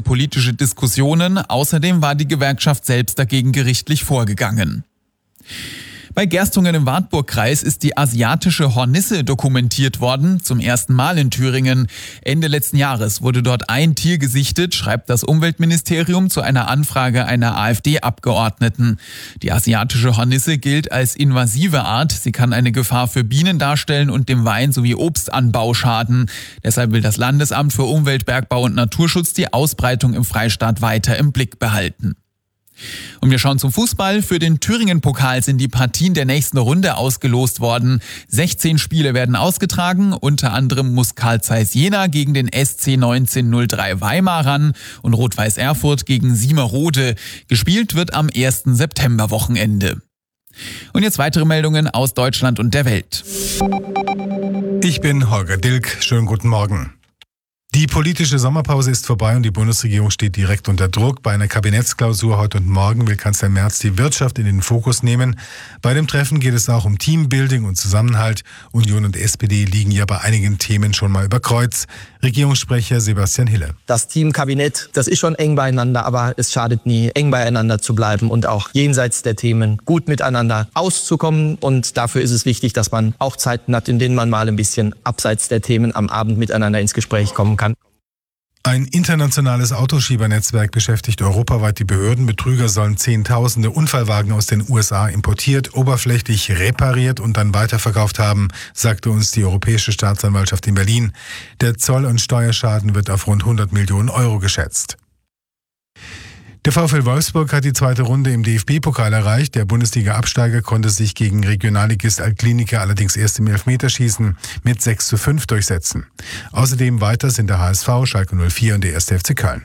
politische Diskussionen. Außerdem war die Gewerkschaft selbst dagegen gerichtlich vorgegangen. Bei Gerstungen im Wartburgkreis ist die asiatische Hornisse dokumentiert worden, zum ersten Mal in Thüringen. Ende letzten Jahres wurde dort ein Tier gesichtet, schreibt das Umweltministerium zu einer Anfrage einer AfD-Abgeordneten. Die asiatische Hornisse gilt als invasive Art. Sie kann eine Gefahr für Bienen darstellen und dem Wein- sowie Obstanbau schaden. Deshalb will das Landesamt für Umwelt, Bergbau und Naturschutz die Ausbreitung im Freistaat weiter im Blick behalten. Und wir schauen zum Fußball. Für den Thüringen-Pokal sind die Partien der nächsten Runde ausgelost worden. 16 Spiele werden ausgetragen. Unter anderem muss Carl Zeiss Jena gegen den SC 1903 Weimar ran und Rot-Weiß Erfurt gegen Siemerode. Gespielt wird am 1. September-Wochenende. Und jetzt weitere Meldungen aus Deutschland und der Welt. Ich bin Holger Dilk. Schönen guten Morgen. Die politische Sommerpause ist vorbei und die Bundesregierung steht direkt unter Druck. Bei einer Kabinettsklausur heute und morgen will Kanzler Merz die Wirtschaft in den Fokus nehmen. Bei dem Treffen geht es auch um Teambuilding und Zusammenhalt. Union und SPD liegen ja bei einigen Themen schon mal über Kreuz. Regierungssprecher Sebastian Hille. Das Teamkabinett, das ist schon eng beieinander, aber es schadet nie, eng beieinander zu bleiben und auch jenseits der Themen gut miteinander auszukommen. Und dafür ist es wichtig, dass man auch Zeiten hat, in denen man mal ein bisschen abseits der Themen am Abend miteinander ins Gespräch kommen kann. Ein internationales Autoschiebernetzwerk beschäftigt europaweit die Behörden. Betrüger sollen Zehntausende Unfallwagen aus den USA importiert, oberflächlich repariert und dann weiterverkauft haben, sagte uns die Europäische Staatsanwaltschaft in Berlin. Der Zoll- und Steuerschaden wird auf rund 100 Millionen Euro geschätzt. Der VfL Wolfsburg hat die zweite Runde im DFB-Pokal erreicht. Der Bundesliga-Absteiger konnte sich gegen Regionalligist Altkliniker allerdings erst im Elfmeterschießen mit 6:5 durchsetzen. Außerdem weiter sind der HSV, Schalke 04 und der 1. FC Köln.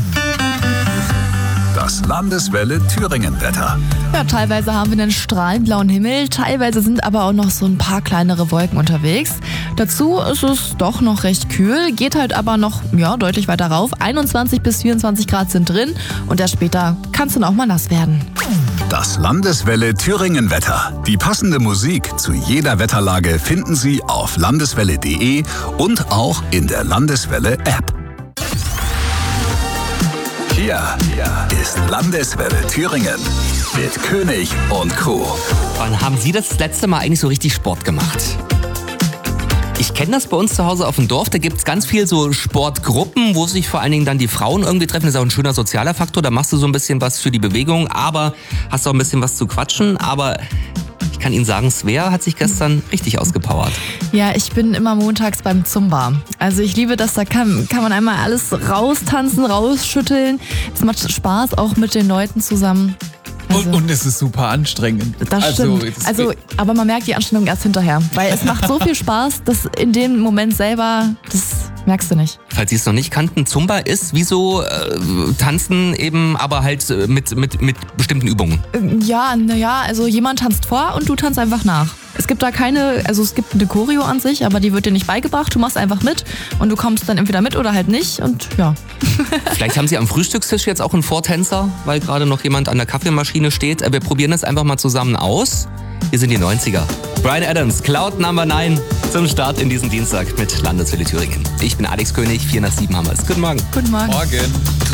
Das Landeswelle Thüringen-Wetter. Ja, teilweise haben wir einen strahlend blauen Himmel, teilweise sind aber auch noch so ein paar kleinere Wolken unterwegs. Dazu ist es doch noch recht kühl, geht halt aber noch deutlich weiter rauf. 21 bis 24 Grad sind drin und erst später kann es dann auch mal nass werden. Das Landeswelle Thüringen-Wetter. Die passende Musik zu jeder Wetterlage finden Sie auf landeswelle.de und auch in der Landeswelle-App. Hier ist Landeswelle Thüringen mit König und Co. Wann haben Sie das letzte Mal eigentlich so richtig Sport gemacht? Ich kenne das bei uns zu Hause auf dem Dorf, da gibt es ganz viel so Sportgruppen, wo sich vor allen Dingen dann die Frauen irgendwie treffen. Das ist auch ein schöner sozialer Faktor, da machst du so ein bisschen was für die Bewegung, aber hast auch ein bisschen was zu quatschen, aber ich kann Ihnen sagen, Svea hat sich gestern richtig ausgepowert. Ja, ich bin immer montags beim Zumba. Also ich liebe das, da kann man einmal alles raustanzen, rausschütteln. Es macht Spaß, auch mit den Leuten zusammen. Also, und es ist super anstrengend. Das stimmt. Aber man merkt die Anstrengung erst hinterher. Weil es macht so viel Spaß, dass in dem Moment selber, das merkst du nicht. Falls Sie es noch nicht kannten, Zumba ist wie so Tanzen eben, aber halt mit bestimmten Übungen. Also jemand tanzt vor und du tanzt einfach nach. Es gibt da es gibt eine Choreo an sich, aber die wird dir nicht beigebracht. Du machst einfach mit und du kommst dann entweder mit oder halt nicht und ja. Vielleicht haben Sie am Frühstückstisch jetzt auch einen Vortänzer, weil gerade noch jemand an der Kaffeemaschine steht. Wir probieren das einfach mal zusammen aus. Hier sind die 90er. Bryan Adams, Cloud Number 9 zum Start in diesen Dienstag mit Landeswelle Thüringen. Ich bin Alex König, 4 nach 7 haben wir es. Guten Morgen. Guten Morgen. Morgen.